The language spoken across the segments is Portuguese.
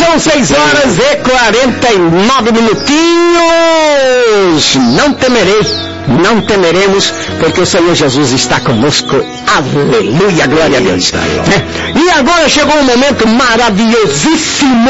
São 6h49. Não temeremos, porque o Senhor Jesus está conosco. Aleluia, glória a Deus. E agora chegou um momento maravilhosíssimo.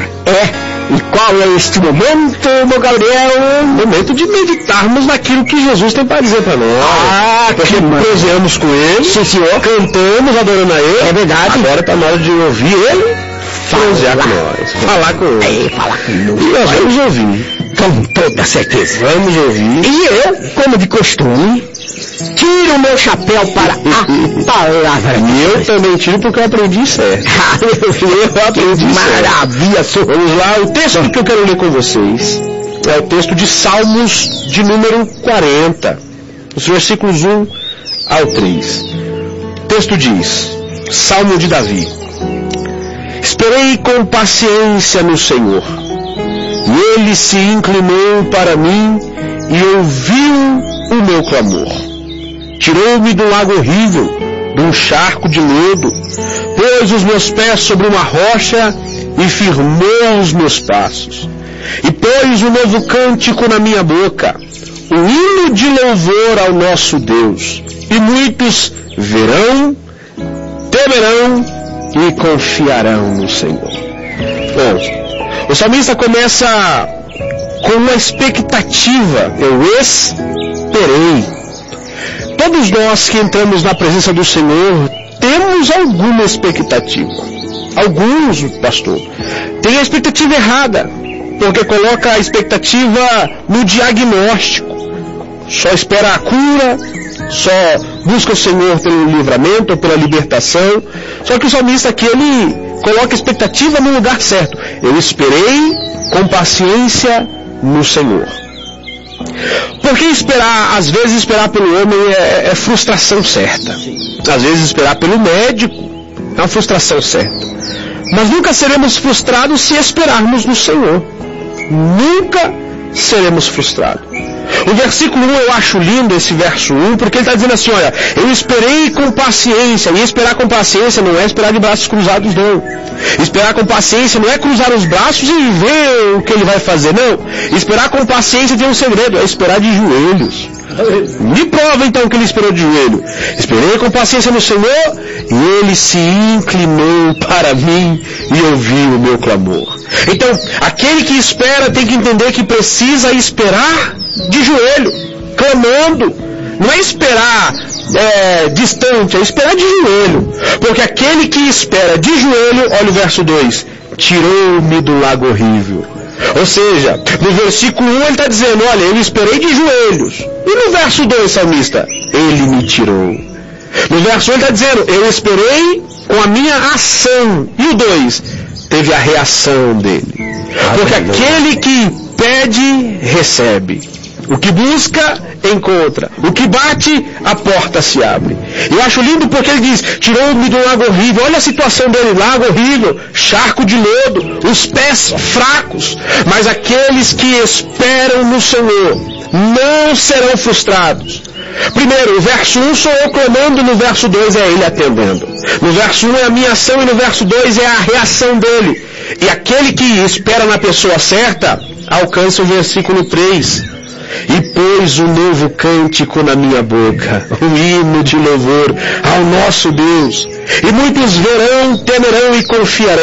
E qual é este momento, meu Gabriel? Momento de meditarmos naquilo que Jesus tem para dizer para nós. Porque proseamos com Ele, sim, senhor, cantamos adorando a Ele. É verdade. Agora está na hora de ouvir Ele, prosear com nós, falar com Ele. Falar conosco. E nós vamos ouvir. Com toda certeza. Vamos ouvir. E eu, como de costume, tiro o meu chapéu para a palavra. E eu também tiro porque eu aprendi certo. Eu aprendi maravilha. Vamos lá, o texto que eu quero ler com vocês é o texto de Salmos de número 40, os versículos 1 ao 3. O texto diz, Salmo de Davi: Esperei com paciência no Senhor, e Ele se inclinou para mim e ouviu o meu clamor. Tirou-me do lago horrível, de um charco de lodo, pôs os meus pés sobre uma rocha e firmou os meus passos. E pôs um novo cântico na minha boca, um hino de louvor ao nosso Deus. E muitos verão, temerão e confiarão no Senhor. Bom, o salmista começa com uma expectativa. Eu esperei. Todos nós que entramos na presença do Senhor temos alguma expectativa. Alguns, pastor, têm a expectativa errada, porque coloca a expectativa no diagnóstico. Só espera a cura, só busca o Senhor pelo livramento ou pela libertação. Só que o salmista aqui, ele coloca a expectativa no lugar certo. Eu esperei com paciência no Senhor. Porque às vezes esperar pelo homem é frustração certa. Às vezes esperar pelo médico é uma frustração certa. Mas nunca seremos frustrados se esperarmos no Senhor. Nunca seremos frustrados. O versículo 1 eu acho lindo, esse verso 1, porque ele está dizendo assim, olha, eu esperei com paciência. E esperar com paciência não é esperar de braços cruzados, não. Esperar com paciência não é cruzar os braços e ver o que ele vai fazer, não. Esperar com paciência tem um segredo, é esperar de joelhos. Me prova então que ele esperou de joelho. Esperei com paciência no Senhor e Ele se inclinou para mim e ouviu o meu clamor. Então, aquele que espera tem que entender que precisa esperar de joelho, clamando. Não é esperar distante, é esperar de joelho. Porque aquele que espera de joelho, olha o verso 2, tirou-me do lago horrível. Ou seja, no versículo 1 ele está dizendo, olha, eu esperei de joelhos. E no verso 2, salmista, ele me tirou. No verso 1 ele está dizendo, eu esperei com a minha ação. E o 2, teve a reação dele. Porque aquele que pede, recebe. O que busca, encontra. O que bate, a porta se abre. Eu acho lindo porque ele diz, tirou-me do lago horrível. Olha a situação dele, lago horrível, charco de lodo, os pés fracos. Mas aqueles que esperam no Senhor não serão frustrados. Primeiro, o verso 1 sou eu clamando, no verso 2 é ele atendendo. No verso 1 é a minha ação e no verso 2 é a reação dele. E aquele que espera na pessoa certa, alcança o versículo 3. E pôs um novo cântico na minha boca, um hino de louvor ao nosso Deus. E muitos verão, temerão e confiarão.